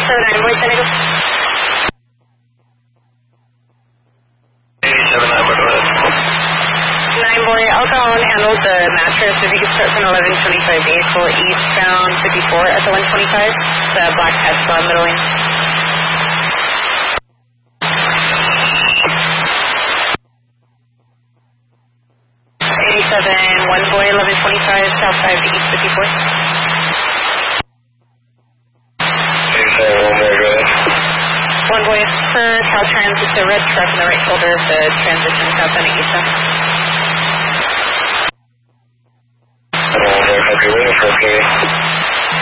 87 boy, San Diego. 9 boy, I'll go and handle the mattress. If you could start from 1125 vehicle eastbound 54 at the 125, the black Tesla middle lane. 87 1 boy, 1125 south 5 to east 54. 1 boy, per Caltrans, it's a red truck in the right shoulder of the transition south and east. Okay.